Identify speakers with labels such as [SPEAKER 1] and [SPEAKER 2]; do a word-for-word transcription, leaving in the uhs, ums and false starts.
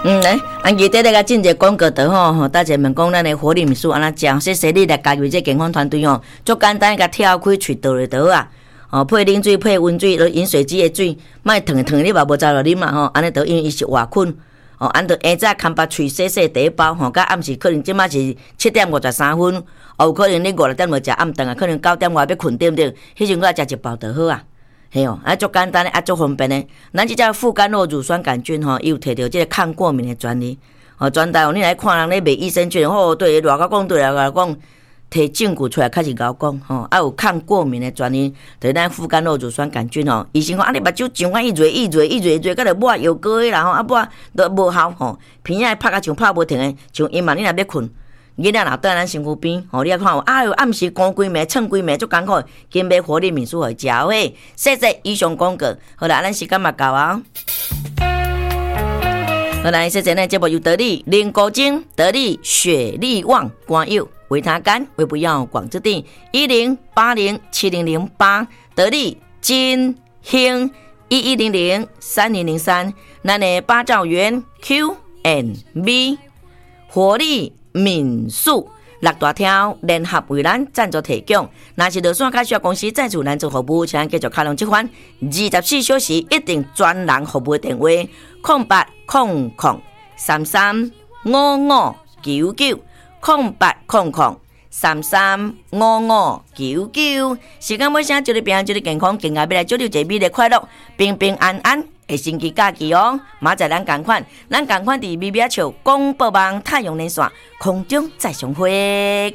[SPEAKER 1] 嗯，来，安记得咧甲进一个广告的吼，吼，大家问讲咱的活力秘书安怎食？谢谢你来加入这健康团队吼，足简单，甲跳开喙倒咧倒啊，哦，配冷水配温水，饮水机的水，莫烫烫你嘛无走落啉嘛吼，安尼都因为伊是活菌，哦，安着下早看把喙洗洗第一包吼，甲暗时可能即马是七点五十三分，哦，有可能你五六点无食暗顿啊，可能九点外要困对不对？迄阵我食一包就好啊。嘿哦，啊，足简单的，啊，足方便的。咱即只副甘露乳酸杆菌吼，伊有摕到即个抗过敏的专利。哦，专大哦，你来看人咧卖益生菌，吼、哦，对，偌个讲对来讲，摕证据出来开始甲我讲，吼、哦，啊有抗过敏的专利，就是咱副甘露乳酸杆菌吼。医生讲啊，你目睭上啊一热一热一热一热，甲着抹药膏的啦吼，啊抹都无效吼，鼻仔拍甲像拍无停的，像伊嘛你若要困。囡仔若倒咱身躯边，吼，你啊看有，哎哟，暗时赶规暝、蹭规暝足艰苦，紧买活力面书互伊食喂。谢谢以上广告，好啦，咱时间嘛到啊。好来，谢谢咱节目由得力灵果精、得力雪力旺、光佑、维他甘、胃不要广之定一零八零七零零八得力金兴一一零零三零零三，咱的八兆元 Q and B 活力。民宿六大条联合为咱赞助提供，若是落线介绍公司赞助咱做服务，请继续开通这款二十四小时一定专人服务的电话：空八空空三三五五九九空八空空三三五五九九。时间尾声，祝你平安，祝你健康，更加要来祝你一个美丽快乐，平平安安。下星期假期哦，马仔咱同款，咱同款伫咪咪笑广播网太阳连线空中再相会。